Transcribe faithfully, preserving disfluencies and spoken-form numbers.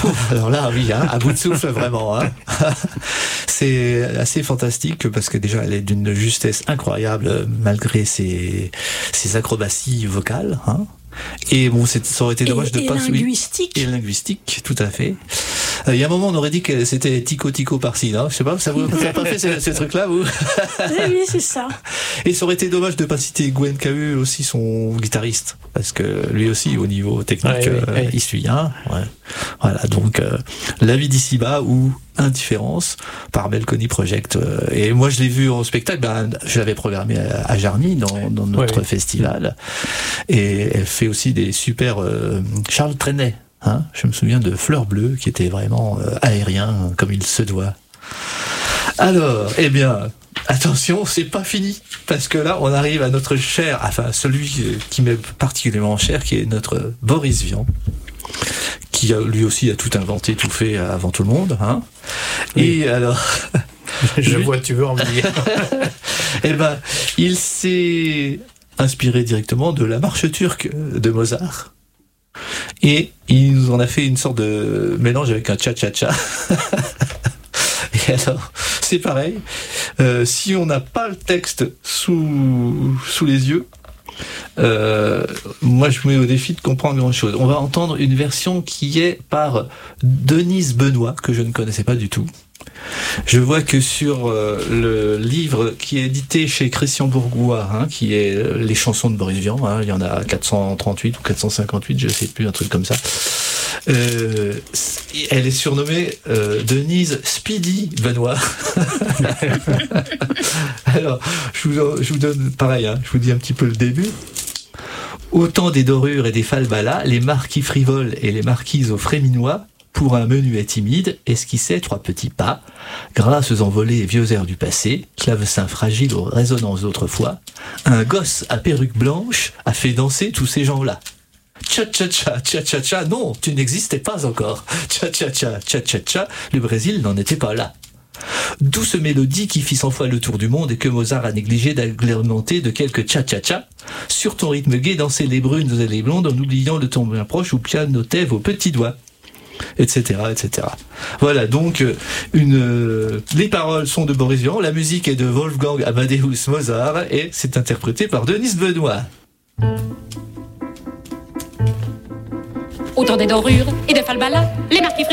Alors là, oui, hein, à bout de souffle, vraiment. Hein. C'est assez fantastique parce que déjà, elle est d'une justesse incroyable malgré ses, ses acrobaties vocales. Hein. Et bon, c'est, ça aurait été dommage et, de et pas... linguistique. Et linguistique, tout à fait. Il y a un moment, on aurait dit que c'était tico-tico par-ci, non? Je sais pas, ça vous a pas fait ce, ce truc-là, vous? Oui, oui, c'est ça. Et ça aurait été dommage de pas citer Gwen Cahu, aussi son guitariste, parce que lui aussi, au niveau technique, ouais, euh, ouais. il suit, hein. Ouais. Voilà, donc, euh, La vie d'ici-bas ou Indifférence par Melconi Project. Et moi, je l'ai vu en spectacle, ben, je l'avais programmé à, à Jarny, dans, dans notre ouais. festival. Et elle fait aussi des super, euh, Charles Trenet. Hein, je me souviens de Fleur Bleue, qui était vraiment euh, aérien, comme il se doit. Alors, eh bien, attention, c'est pas fini, parce que là, on arrive à notre cher, enfin, celui qui m'est particulièrement cher, qui est notre Boris Vian, qui a, lui aussi a tout inventé, tout fait avant tout le monde. Hein. Oui. Et alors... Je vois, tu veux en venir. Eh ben, il s'est inspiré directement de la marche turque de Mozart. Et il nous en a fait une sorte de mélange avec un cha-cha-cha. Et alors, c'est pareil. Euh, si on n'a pas le texte sous, sous les yeux, euh, moi je me mets au défi de comprendre grand chose. On va entendre une version qui est par Denise Benoît, que je ne connaissais pas du tout. Je vois que sur euh, le livre qui est édité chez Christian Bourgois, hein, qui est euh, les chansons de Boris Vian, hein, il y en a quatre cent trente-huit ou quatre cent cinquante-huit, je sais plus, un truc comme ça. Euh, elle est surnommée euh, Denise Speedy Benoît. Alors, je vous, je vous donne pareil, hein, je vous dis un petit peu le début. Au temps des dorures et des falbalas, les marquis frivoles et les marquises aux fréminois, pour un menuet timide, esquissait trois petits pas, grâces envolées et vieux airs du passé, clavecin fragile aux résonances d'autrefois, un gosse à perruque blanche a fait danser tous ces gens-là. Tcha-tcha-tcha, tcha-tcha-tcha, non, tu n'existais pas encore. Tcha-tcha-tcha, tcha-tcha-tcha, le Brésil n'en était pas là. Douce mélodie qui fit cent fois le tour du monde et que Mozart a négligé d'agrémenter de quelques tcha-tcha-tcha. Sur ton rythme gai dansaient les brunes et les blondes en oubliant le ton bien proche où pianotaient vos petits doigts. Etc, et cetera. Voilà, donc une, euh, les paroles sont de Boris Vian, la musique est de Wolfgang Amadeus Mozart et c'est interprété par Denise Benoît. Au temps des dorures et des falbalas, les marquis